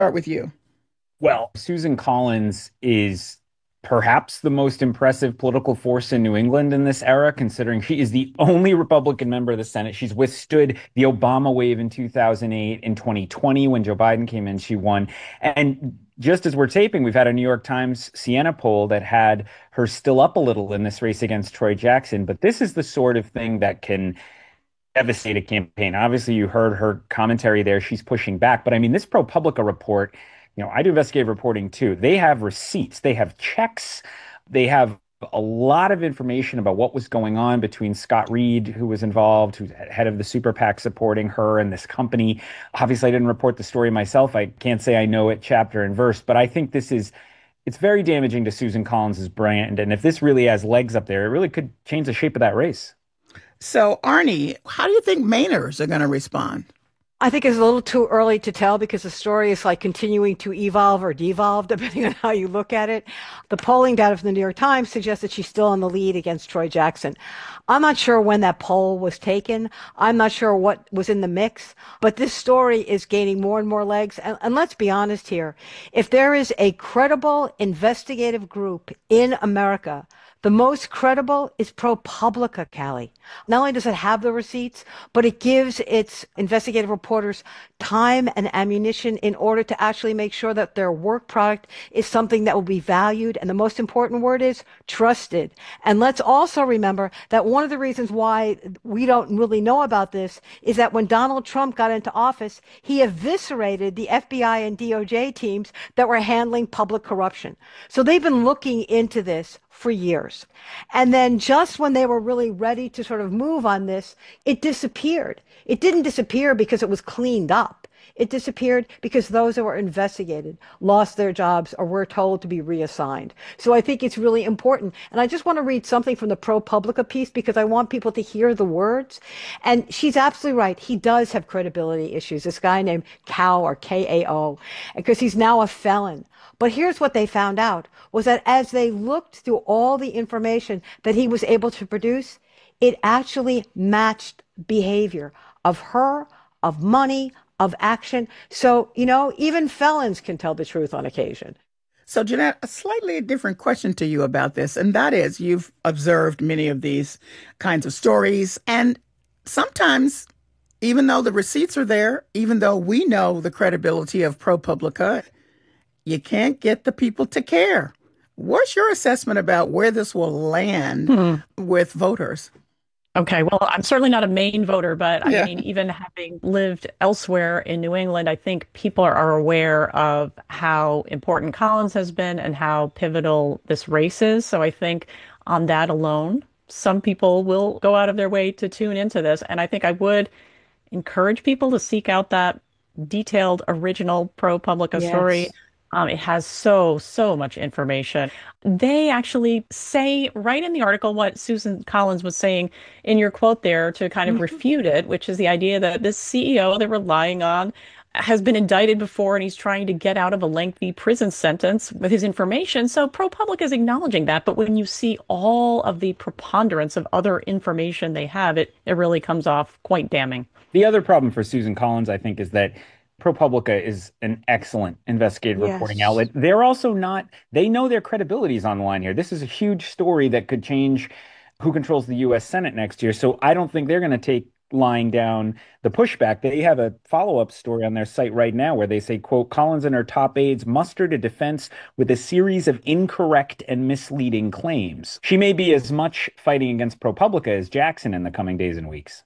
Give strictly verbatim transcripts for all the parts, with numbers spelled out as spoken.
start with you. Well, Susan Collins is perhaps the most impressive political force in New England in this era, considering she is the only Republican member of the Senate. She's withstood the Obama wave in two thousand eight. In twenty twenty, when Joe Biden came in, she won. And just as we're taping, we've had a New York Times Siena poll that had her still up a little in this race against Troy Jackson. But this is the sort of thing that can devastate a campaign. Obviously, you heard her commentary there. She's pushing back. But I mean, this ProPublica report, you know, I do investigative reporting too. They have receipts, they have checks, they have a lot of information about what was going on between Scott Reed, who was involved, who's head of the super PAC supporting her and this company. Obviously, I didn't report the story myself. I can't say I know it chapter and verse, but I think this is it's very damaging to Susan Collins's brand. And if this really has legs up there, it really could change the shape of that race. So, Arnie, how do you think Mainers are going to respond? I think it's a little too early to tell because the story is like continuing to evolve or devolve, depending on how you look at it. The polling data from the New York Times suggests that she's still in the lead against Troy Jackson. I'm not sure when that poll was taken. I'm not sure what was in the mix, but this story is gaining more and more legs. And, and let's be honest here. If there is a credible investigative group in America, the most credible is ProPublica, Callie. Not only does it have the receipts, but it gives its investigative reporters time and ammunition in order to actually make sure that their work product is something that will be valued. And the most important word is trusted. And let's also remember that one of the reasons why we don't really know about this is that when Donald Trump got into office, he eviscerated the F B I and D O J teams that were handling public corruption. So they've been looking into this for years. And then just when they were really ready to sort of move on this, it disappeared. It didn't disappear because it was cleaned up. It disappeared because those that were investigated lost their jobs or were told to be reassigned. So I think it's really important. And I just want to read something from the ProPublica piece because I want people to hear the words. And she's absolutely right. He does have credibility issues. This guy named Kao or K A O, because he's now a felon. But here's what they found out was that as they looked through all the information that he was able to produce, it actually matched behavior of her, of money, of action. So, you know, even felons can tell the truth on occasion. So, Jeanette, a slightly different question to you about this, and that is you've observed many of these kinds of stories, and sometimes, even though the receipts are there, even though we know the credibility of ProPublica, you can't get the people to care. What's your assessment about where this will land hmm. with voters? Okay, well, I'm certainly not a Maine voter, but yeah. I mean, even having lived elsewhere in New England, I think people are aware of how important Collins has been and how pivotal this race is. So I think on that alone, some people will go out of their way to tune into this. And I think I would encourage people to seek out that detailed original ProPublica yes. story. Um, it has so, so much information. They actually say right in the article what Susan Collins was saying in your quote there to kind of mm-hmm. refute it, which is the idea that this C E O they're relying on has been indicted before and he's trying to get out of a lengthy prison sentence with his information. So ProPublica is acknowledging that. But when you see all of the preponderance of other information they have, it, it really comes off quite damning. The other problem for Susan Collins, I think, is that ProPublica is an excellent investigative yes. reporting outlet. They're also not, they know their credibility is on the line here. This is a huge story that could change who controls the U S Senate next year. So I don't think they're going to take lying down the pushback. They have a follow-up story on their site right now where they say, quote, Collins and her top aides mustered a defense with a series of incorrect and misleading claims. She may be as much fighting against ProPublica as Jackson in the coming days and weeks.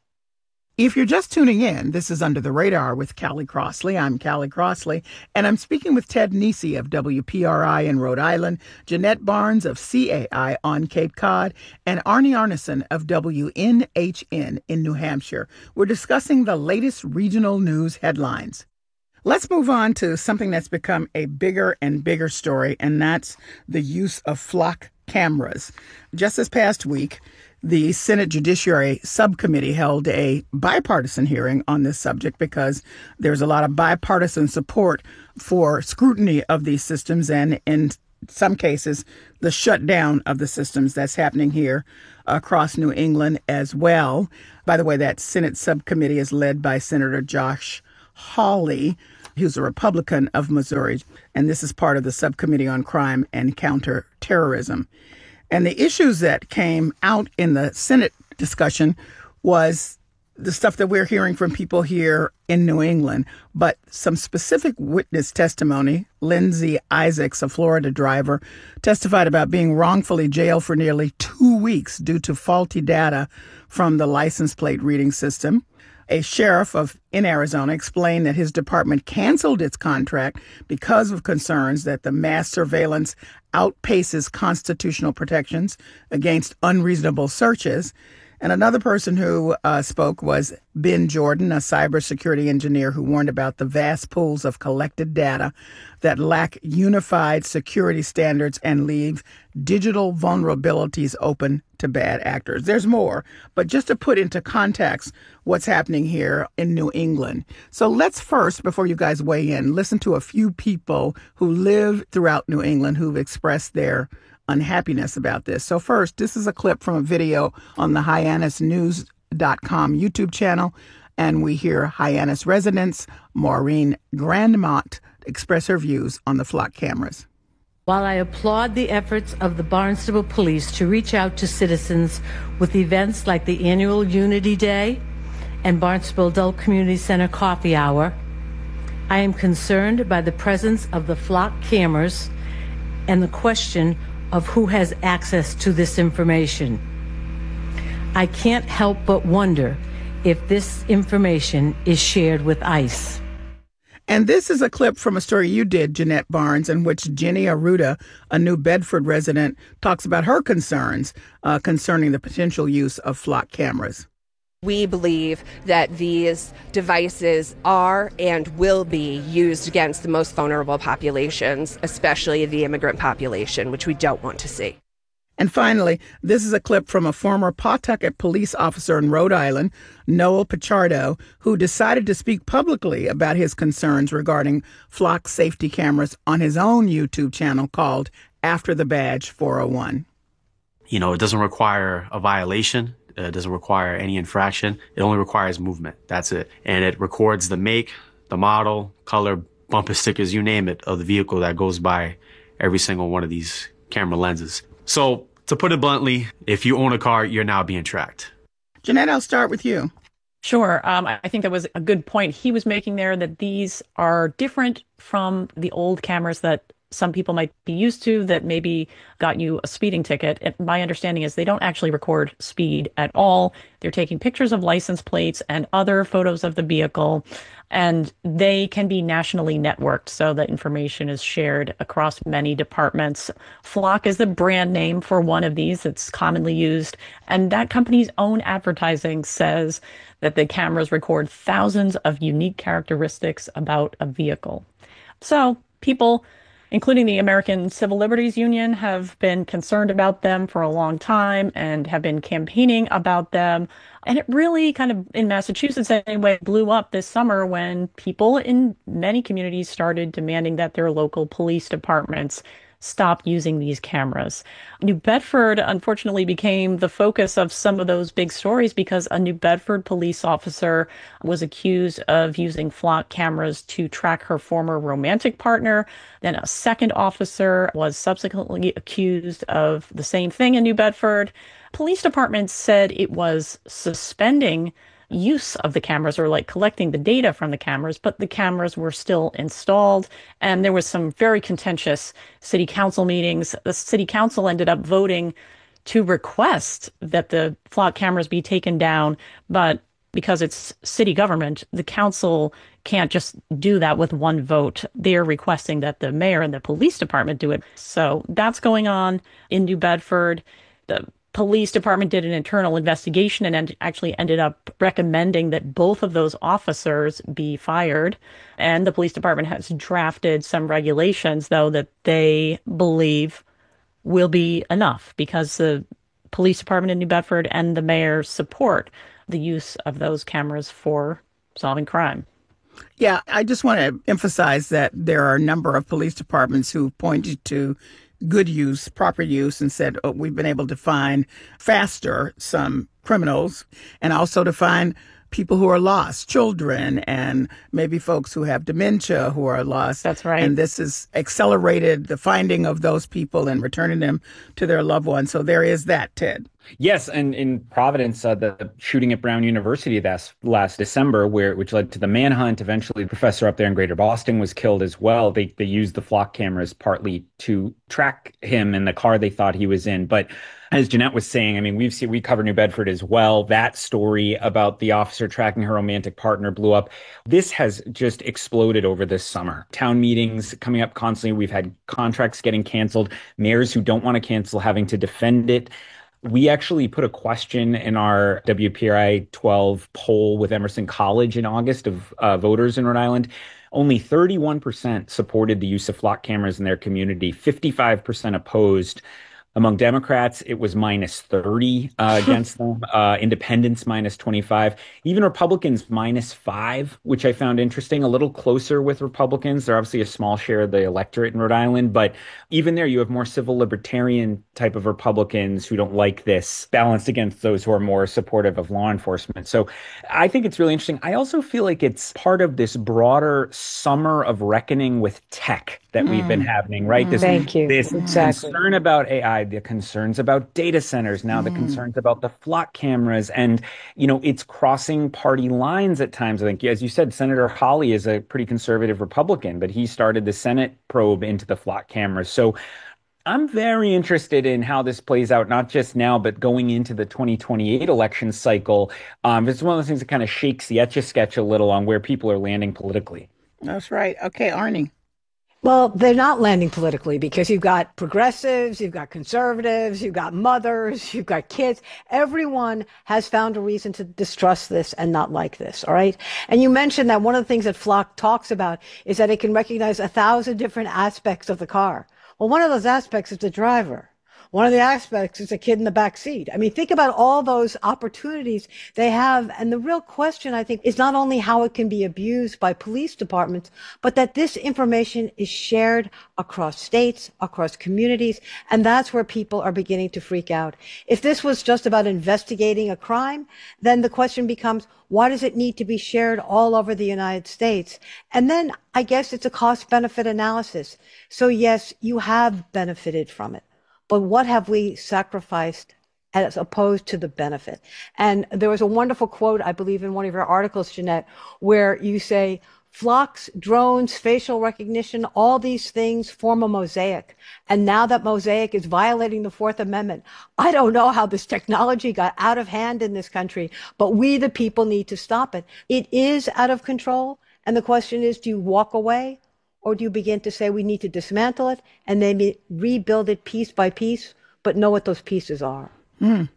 If you're just tuning in, this is Under the Radar with Callie Crossley. I'm Callie Crossley, and I'm speaking with Ted Nesi of W P R I in Rhode Island, Jeanette Barnes of C A I on Cape Cod, and Arnie Arnesen of W N H N in New Hampshire. We're discussing the latest regional news headlines. Let's move on to something that's become a bigger and bigger story, and that's the use of flock cameras. Just this past week, the Senate Judiciary Subcommittee held a bipartisan hearing on this subject because there's a lot of bipartisan support for scrutiny of these systems and, in some cases, the shutdown of the systems that's happening here across New England as well. By the way, that Senate Subcommittee is led by Senator Josh Hawley. who's a Republican of Missouri, and this is part of the Subcommittee on Crime and Counterterrorism. And the issues that came out in the Senate discussion was the stuff that we're hearing from people here in New England, but some specific witness testimony. Lindsay Isaacs, a Florida driver, testified about being wrongfully jailed for nearly two weeks due to faulty data from the license plate reading system. A sheriff of in Arizona explained that his department canceled its contract because of concerns that the mass surveillance outpaces constitutional protections against unreasonable searches. And another person who uh, spoke was Ben Jordan, a cybersecurity engineer who warned about the vast pools of collected data that lack unified security standards and leave digital vulnerabilities open to bad actors. There's more, but just to put into context what's happening here in New England. So let's first, before you guys weigh in, listen to a few people who live throughout New England who've expressed their unhappiness about this. So first, this is a clip from a video on the Hyannis News dot com YouTube channel, and we hear Hyannis residents Maureen Grandmont express her views on the flock cameras. While I applaud the efforts of the Barnstable Police to reach out to citizens with events like the annual Unity Day and Barnstable Adult Community Center Coffee Hour, I am concerned by the presence of the flock cameras and the question of who has access to this information. I can't help but wonder if this information is shared with ICE. And this is a clip from a story you did, Jeanette Barnes, in which Jenny Aruda, a New Bedford resident, talks about her concerns uh, concerning the potential use of flock cameras. We believe that these devices are and will be used against the most vulnerable populations, especially the immigrant population, which we don't want to see. And finally, this is a clip from a former Pawtucket police officer in Rhode Island, Noel Pichardo, who decided to speak publicly about his concerns regarding flock safety cameras on his own YouTube channel called After the Badge four oh one. You know, it doesn't require a violation. It doesn't require any infraction. It only requires movement. That's it. And it records the make, the model, color, bumper stickers, you name it, of the vehicle that goes by every single one of these camera lenses. So to put it bluntly, if you own a car, you're now being tracked. Jeanette, I'll start with you. Sure. Um, I think that was a good point he was making there, that these are different from the old cameras that some people might be used to that maybe got you a speeding ticket. And my understanding is they don't actually record speed at all. They're taking pictures of license plates and other photos of the vehicle, and they can be nationally networked, so that information is shared across many departments. Flock is the brand name for one of these that's commonly used, and that company's own advertising says that the cameras record thousands of unique characteristics about a vehicle. So people, including the American Civil Liberties Union, have been concerned about them for a long time and have been campaigning about them. And it really kind of, in Massachusetts anyway, blew up this summer when people in many communities started demanding that their local police departments stop using these cameras. New Bedford, unfortunately, became the focus of some of those big stories because a New Bedford police officer was accused of using flock cameras to track her former romantic partner. Then a second officer was subsequently accused of the same thing in New Bedford. Police departments said it was suspending use of the cameras, or like collecting the data from the cameras, but the cameras were still installed. And there was some very contentious city council meetings. The city council ended up voting to request that the flock cameras be taken down. But because it's city government, the council can't just do that with one vote. They're requesting that the mayor and the police department do it. So that's going on in New Bedford. The police department did an internal investigation and actually ended up recommending that both of those officers be fired. And the police department has drafted some regulations, though, that they believe will be enough because the police department in New Bedford and the mayor support the use of those cameras for solving crime. Yeah, I just want to emphasize that there are a number of police departments who pointed to good use, proper use, and said, oh, we've been able to find faster some criminals and also to find people who are lost, children, and maybe folks who have dementia who are lost. That's right. And this has accelerated the finding of those people and returning them to their loved ones. So there is that, Ted. Yes, and in Providence, uh, the shooting at Brown University last, last December, where which led to the manhunt. Eventually, the professor up there in Greater Boston was killed as well. They they used the flock cameras partly to track him in the car they thought he was in. But as Jeanette was saying, I mean, we've seen we cover New Bedford as well. That story about the officer tracking her romantic partner blew up. This has just exploded over this summer. Town meetings coming up constantly. We've had contracts getting canceled. Mayors who don't want to cancel having to defend it. We actually put a question in our W P R I twelve poll with Emerson College in August of uh, voters in Rhode Island. Only thirty-one percent supported the use of flock cameras in their community, fifty-five percent opposed. Among Democrats, it was minus thirty uh, against them. Uh, independents, minus twenty-five. Even Republicans, minus five, which I found interesting. A little closer with Republicans. They're obviously a small share of the electorate in Rhode Island. But even there, you have more civil libertarian type of Republicans who don't like this, balanced against those who are more supportive of law enforcement. So I think it's really interesting. I also feel like it's part of this broader summer of reckoning with tech that mm. we've been having, right? This, Thank you. This exactly. concern about A I, the concerns about data centers, now the mm. concerns about the flock cameras. And, you know, it's crossing party lines at times. I think, as you said, Senator Hawley is a pretty conservative Republican, but he started the Senate probe into the flock cameras. So I'm very interested in how this plays out, not just now, but going into the twenty twenty-eight election cycle. Um, it's one of those things that kind of shakes the Etch-a-Sketch a little on where people are landing politically. That's right. Okay, Arnie. Well, they're not landing politically because you've got progressives, you've got conservatives, you've got mothers, you've got kids. Everyone has found a reason to distrust this and not like this, all right? And you mentioned that one of the things that Flock talks about is that it can recognize a thousand different aspects of the car. Well, one of those aspects is the driver. One of the aspects is a kid in the back seat. I mean, think about all those opportunities they have. And the real question, I think, is not only how it can be abused by police departments, but that this information is shared across states, across communities. And that's where people are beginning to freak out. If this was just about investigating a crime, then the question becomes, why does it need to be shared all over the United States? And then I guess it's a cost-benefit analysis. So yes, you have benefited from it. But what have we sacrificed as opposed to the benefit? And there was a wonderful quote, I believe, in one of your articles, Jeanette, where you say, flocks, drones, facial recognition, all these things form a mosaic. And now that mosaic is violating the Fourth Amendment. I don't know how this technology got out of hand in this country, but we, the people, need to stop it. It is out of control. And the question is, do you walk away? Or do you begin to say we need to dismantle it and maybe rebuild it piece by piece, but know what those pieces are? Mm.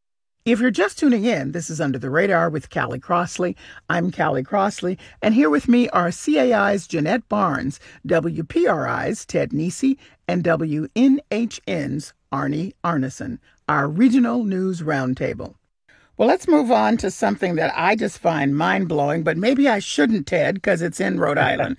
If you're just tuning in, this is Under the Radar with Callie Crossley. I'm Callie Crossley, and here with me are C A I's Jeanette Barnes, W P R I's Ted Nesi, and W N H N's Arnie Arneson, our regional news roundtable. Well, let's move on to something that I just find mind-blowing, but maybe I shouldn't, Ted, because it's in Rhode Island.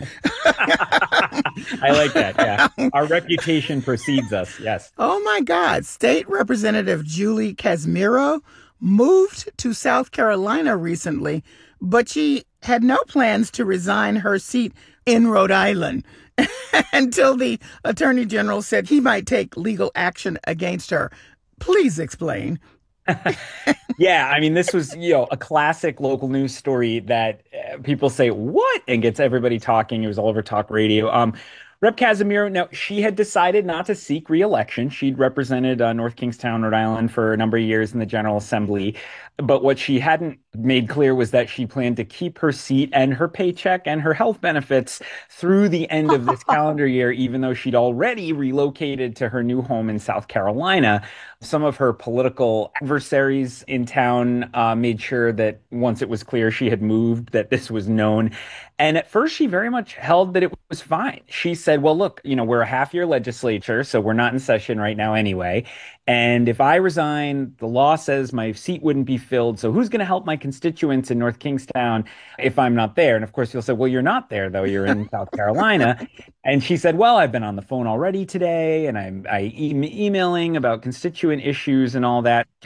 I like that, yeah. Our reputation precedes us, yes. Oh, my God. State Representative Julie Casimiro moved to South Carolina recently, but she had no plans to resign her seat in Rhode Island until the Attorney General said he might take legal action against her. Please explain. Yeah, I mean, this was, you know, a classic local news story that uh, people say, what? And gets everybody talking. It was all over talk radio. Um, Rep Casimiro, now, she had decided not to seek re-election. She'd represented uh, North Kingstown, Rhode Island for a number of years in the General Assembly. But what she hadn't made clear was that she planned to keep her seat and her paycheck and her health benefits through the end of this calendar year, even though she'd already relocated to her new home in South Carolina. Some of her political adversaries in town uh, made sure that once it was clear she had moved, that this was known. And at first, she very much held that it was fine. She said, well, look, you know, we're a half-year legislature, so we're not in session right now anyway. And if I resign, the law says my seat wouldn't be filled. So who's going to help my constituents in North Kingstown if I'm not there? And of course, you'll say, well, you're not there, though. You're in South Carolina. And she said, well, I've been on the phone already today, and I'm I e- emailing about constituent issues and all that.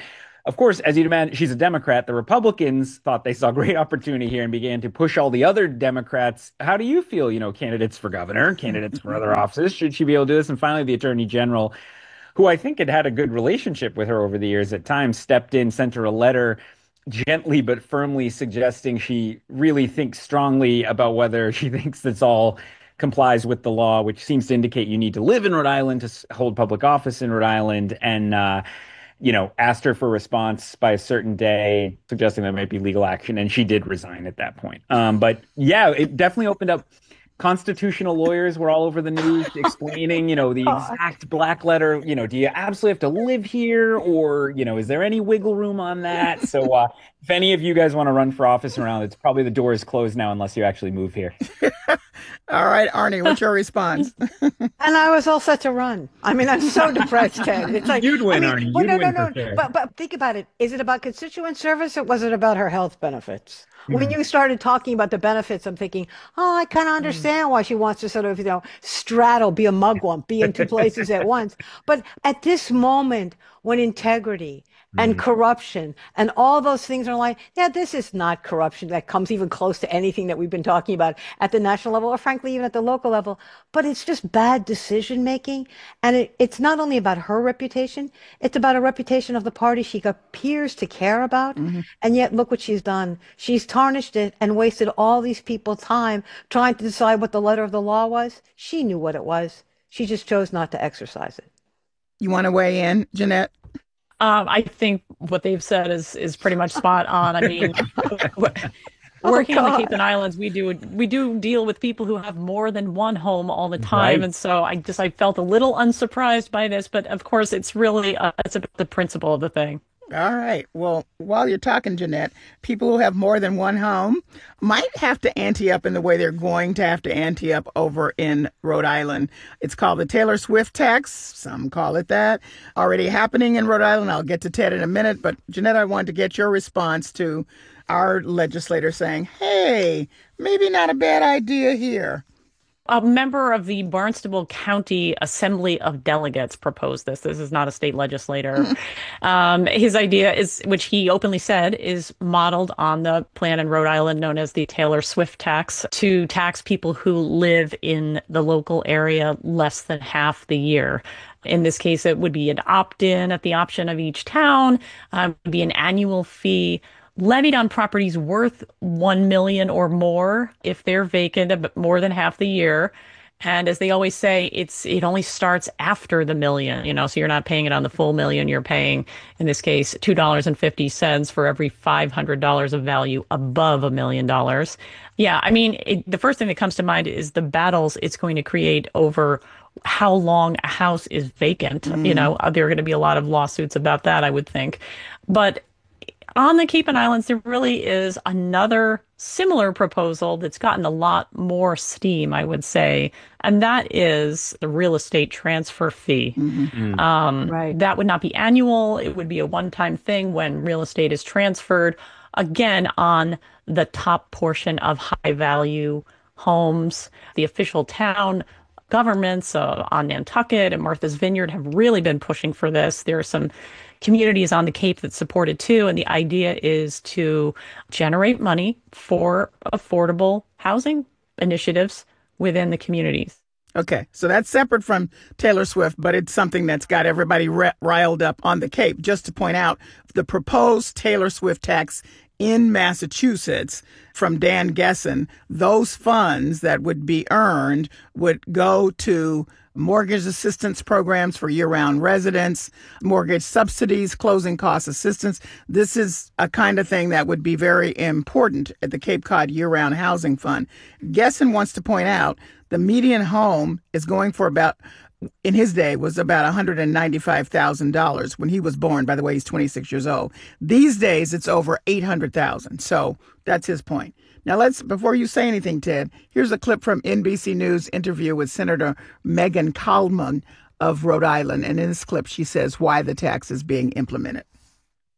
Of course, as you'd imagine, she's a Democrat. The Republicans thought they saw great opportunity here and began to push all the other Democrats. How do you feel, you know, candidates for governor, candidates for other offices? Should she be able to do this? And finally, the Attorney General, who I think had had a good relationship with her over the years at times, stepped in, sent her a letter gently but firmly suggesting she really thinks strongly about whether she thinks that's all complies with the law, which seems to indicate you need to live in Rhode Island to hold public office in Rhode Island. And, uh, you know, asked her for a response by a certain day, suggesting there might be legal action. And she did resign at that point. Um, but yeah, it definitely opened up. Constitutional lawyers were all over the news explaining, you know, the exact black letter, you know, do you absolutely have to live here, or, you know, is there any wiggle room on that? So uh, if any of you guys want to run for office around, it's probably the door is closed now unless you actually move here. All right, Arnie, what's your response? And I was all set to run. I mean, I'm so depressed, Ted. It's like you'd win, I mean, Arnie. Well, you'd no, win no, for no. sure. But but think about it. Is it about constituent service, or was it about her health benefits? When you started talking about the benefits, I'm thinking, oh, I kind of understand why she wants to sort of, you know, straddle, be a mugwump, be in two places at once. But at this moment, when integrity and corruption and all those things are like, yeah, this is not corruption that comes even close to anything that we've been talking about at the national level, or frankly, even at the local level, but it's just bad decision making. And it, it's not only about her reputation, it's about a reputation of the party she appears to care about. Mm-hmm. And yet look what she's done. She's tarnished it and wasted all these people's time trying to decide what the letter of the law was. She knew what it was. She just chose not to exercise it. You want to weigh in, Jeanette? Um, I think what they've said is is pretty much spot on. I mean, working oh, on the Cape and Islands, we do we do deal with people who have more than one home all the time, right. And so I just I felt a little unsurprised by this, but of course it's really uh, it's about the principle of the thing. All right. Well, while you're talking, Jeanette, people who have more than one home might have to ante up in the way they're going to have to ante up over in Rhode Island. It's called the Taylor Swift tax. Some call it that. Already happening in Rhode Island. I'll get to Ted in a minute. But, Jeanette, I wanted to get your response to our legislator saying, hey, maybe not a bad idea here. A member of the Barnstable County Assembly of Delegates proposed this. This is not a state legislator. um, his idea is, which he openly said, is modeled on the plan in Rhode Island known as the Taylor Swift tax, to tax people who live in the local area less than half the year. In this case, it would be an opt-in at the option of each town. Um, it would be an annual fee levied on properties worth one million dollars or more if they're vacant more than half the year. And as they always say, it's it only starts after the million, you know, so you're not paying it on the full million. You're paying, in this case, two dollars and fifty cents for every five hundred dollars of value above a million dollars. Yeah, I mean, it, the first thing that comes to mind is the battles it's going to create over how long a house is vacant. Mm. You know, there are going to be a lot of lawsuits about that, I would think. But on the Cape and Islands, there really is another similar proposal that's gotten a lot more steam, I would say, and that is the real estate transfer fee. Mm-hmm. Um, right. That would not be annual. It would be a one-time thing when real estate is transferred, again, on the top portion of high-value homes. The official town governments uh, on Nantucket and Martha's Vineyard have really been pushing for this. There are some communities on the Cape that support it too. And the idea is to generate money for affordable housing initiatives within the communities. Okay, so that's separate from Taylor Swift, but it's something that's got everybody re- riled up on the Cape. Just to point out, the proposed Taylor Swift tax in Massachusetts from Dan Gessen, those funds that would be earned would go to mortgage assistance programs for year-round residents, mortgage subsidies, closing cost assistance. This is a kind of thing that would be very important at the Cape Cod Year-Round Housing Fund. Gessen wants to point out the median home is going for about, in his day, was about one hundred ninety-five thousand dollars when he was born. By the way, he's twenty-six years old. These days, it's over eight hundred thousand dollars. So that's his point. Now, let's, before you say anything, Ted, here's a clip from N B C News interview with Senator Megan Kalman of Rhode Island. And in this clip, she says why the tax is being implemented.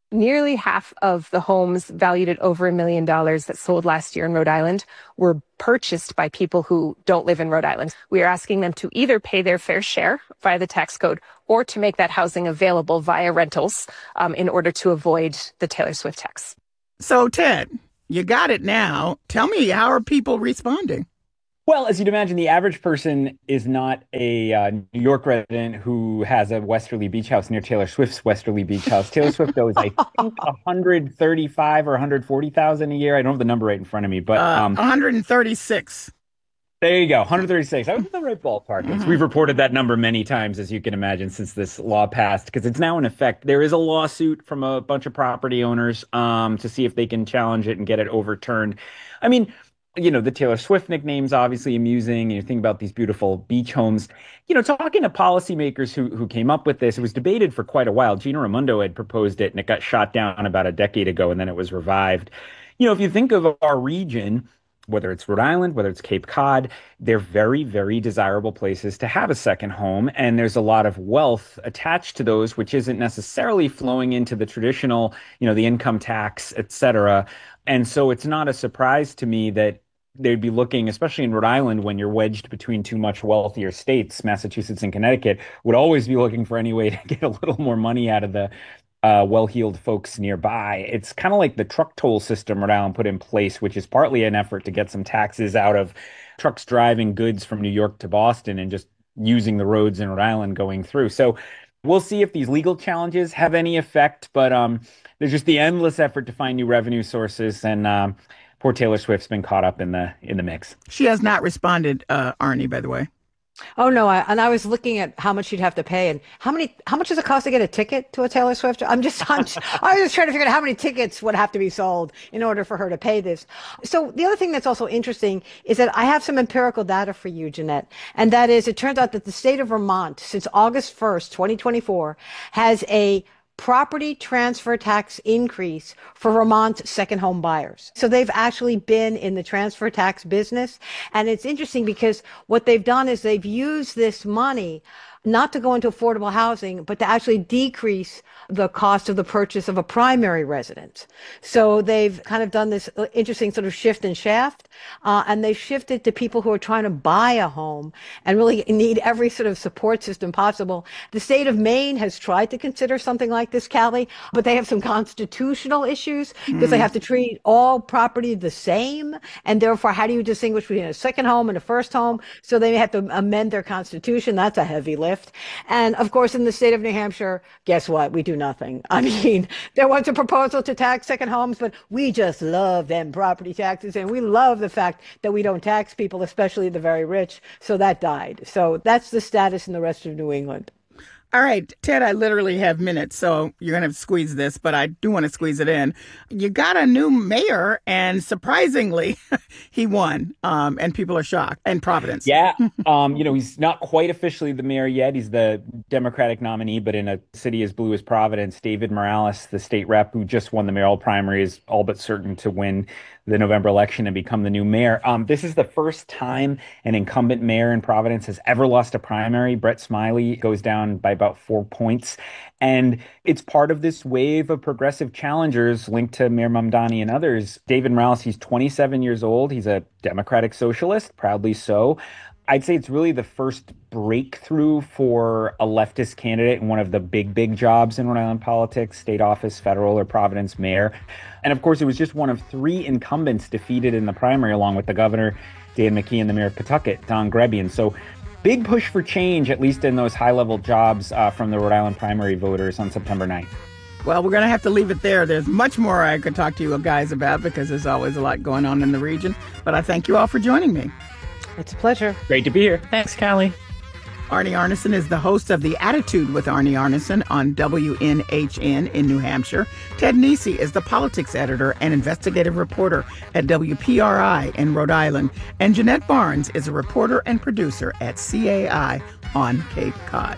Nearly half of the homes valued at over a million dollars that sold last year in Rhode Island were purchased by people who don't live in Rhode Island. We are asking them to either pay their fair share via the tax code or to make that housing available via rentals um, in order to avoid the Taylor Swift tax. So, Ted, you got it now. Tell me, how are people responding? Well, as you'd imagine, the average person is not a uh, New York resident who has a Westerly Beach house near Taylor Swift's Westerly Beach house. Taylor Swift, though, is, I think, one hundred thirty-five or one hundred forty thousand a year. I don't have the number right in front of me, but uh, um, one hundred thirty-six. There you go, one hundred thirty-six. I was in the right ballpark. Mm-hmm. We've reported that number many times, as you can imagine, since this law passed, because it's now in effect. There is a lawsuit from a bunch of property owners um, to see if they can challenge it and get it overturned. I mean, you know, the Taylor Swift nickname's obviously amusing. You think about these beautiful beach homes. You know, talking to policymakers who who came up with this, it was debated for quite a while. Gina Raimondo had proposed it, and it got shot down about a decade ago, and then it was revived. You know, if you think of our region, whether it's Rhode Island, whether it's Cape Cod, they're very, very desirable places to have a second home. And there's a lot of wealth attached to those, which isn't necessarily flowing into the traditional, you know, the income tax, et cetera. And so it's not a surprise to me that they'd be looking, especially in Rhode Island, when you're wedged between two much wealthier states, Massachusetts and Connecticut, would always be looking for any way to get a little more money out of the uh, well-heeled folks nearby. It's kind of like the truck toll system Rhode Island put in place, which is partly an effort to get some taxes out of trucks driving goods from New York to Boston and just using the roads in Rhode Island going through. So we'll see if these legal challenges have any effect, but um, there's just the endless effort to find new revenue sources, and um, poor Taylor Swift's been caught up in the in the mix. She has not responded, uh, Arnie, by the way. Oh no! I, and I was looking at how much you'd have to pay, and how many, how much does it cost to get a ticket to a Taylor Swift? I'm just, I'm, I was just trying to figure out how many tickets would have to be sold in order for her to pay this. So the other thing that's also interesting is that I have some empirical data for you, Jeanette, and that is, it turns out that the state of Vermont, since August first, twenty twenty-four, has a property transfer tax increase for Vermont second home buyers. So they've actually been in the transfer tax business. And it's interesting because what they've done is they've used this money not to go into affordable housing, but to actually decrease the cost of the purchase of a primary residence. So they've kind of done this interesting sort of shift and shaft, uh, and they've shifted to people who are trying to buy a home and really need every sort of support system possible. The state of Maine has tried to consider something like this, Callie, but they have some constitutional issues because mm. they have to treat all property the same, and therefore, how do you distinguish between a second home and a first home? So they have to amend their constitution. That's a heavy lift. And of course, in the state of New Hampshire, guess what? We do nothing. I mean, there was a proposal to tax second homes, but we just love them property taxes. And we love the fact that we don't tax people, especially the very rich. So that died. So that's the status in the rest of New England. All right, Ted, I literally have minutes, so you're going to have to squeeze this, but I do want to squeeze it in. You got a new mayor, and surprisingly, he won, um, and people are shocked, in Providence. Yeah, um, you know, he's not quite officially the mayor yet. He's the Democratic nominee, but in a city as blue as Providence, David Morales, the state rep who just won the mayoral primary, is all but certain to win the November election and become the new mayor. Um, this is the first time an incumbent mayor in Providence has ever lost a primary. Brett Smiley goes down by about four points. And it's part of this wave of progressive challengers linked to Mayor Mamdani and others. David Morales, he's twenty-seven years old. He's a Democratic socialist, proudly so. I'd say it's really the first breakthrough for a leftist candidate in one of the big, big jobs in Rhode Island politics, state office, federal, or Providence mayor. And of course, it was just one of three incumbents defeated in the primary, along with the governor, Dan McKee, and the mayor of Pawtucket, Don Grebian. So big push for change, at least in those high-level jobs uh, from the Rhode Island primary voters on September ninth. Well, we're going to have to leave it there. There's much more I could talk to you guys about because there's always a lot going on in the region. But I thank you all for joining me. It's a pleasure. Great to be here. Thanks, Callie. Arnie Arnesen is the host of The Attitude with Arnie Arnesen on W N H N in New Hampshire. Ted Nesi is the politics editor and investigative reporter at W P R I in Rhode Island. And Jeanette Barnes is a reporter and producer at C A I on Cape Cod.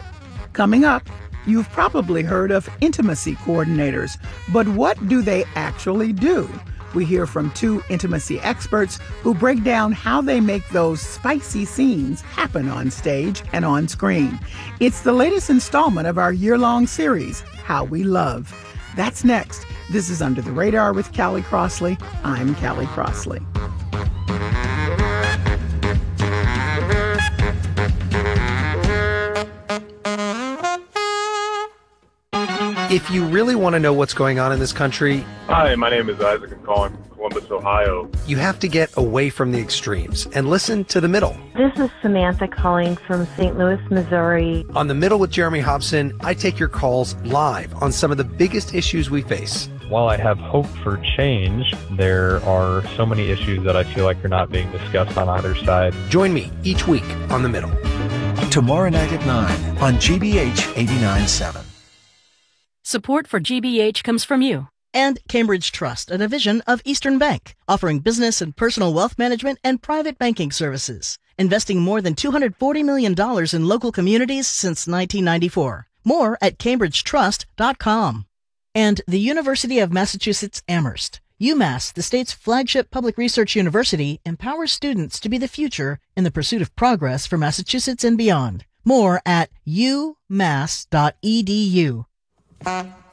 Coming up, you've probably heard of intimacy coordinators, but what do they actually do? We hear from two intimacy experts who break down how they make those spicy scenes happen on stage and on screen. It's the latest installment of our year-long series, How We Love. That's next. This is Under the Radar with Callie Crossley. I'm Callie Crossley. If you really want to know what's going on in this country... Hi, my name is Isaac. I'm calling from Columbus, Ohio. You have to get away from the extremes and listen to The Middle. This is Samantha calling from Saint Louis, Missouri. On The Middle with Jeremy Hobson, I take your calls live on some of the biggest issues we face. While I have hope for change, there are so many issues that I feel like are not being discussed on either side. Join me each week on The Middle. Tomorrow night at nine on G B H eighty-nine point seven. Support for G B H comes from you. And Cambridge Trust, a division of Eastern Bank, offering business and personal wealth management and private banking services, investing more than two hundred forty million dollars in local communities since nineteen ninety-four. More at cambridge trust dot com. And the University of Massachusetts Amherst. UMass, the state's flagship public research university, empowers students to be the future in the pursuit of progress for Massachusetts and beyond. More at u mass dot e d u.